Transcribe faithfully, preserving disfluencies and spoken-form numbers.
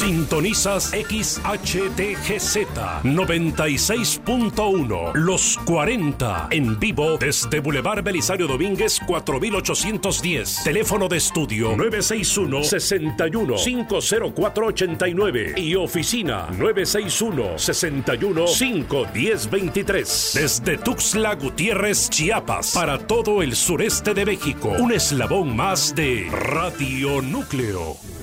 Sintonizas X H D G Z noventa y seis punto uno, Los cuarenta, en vivo desde Boulevard Belisario Domínguez cuatro mil ochocientos diez. Teléfono de estudio nueve seis uno, seis uno, cinco cero cuatro, ocho nueve y oficina nueve seis uno, seis uno, cinco uno cero, dos tres. Desde Tuxtla Gutiérrez, Chiapas, para todo el sureste de México, un eslabón más de Radio Núcleo.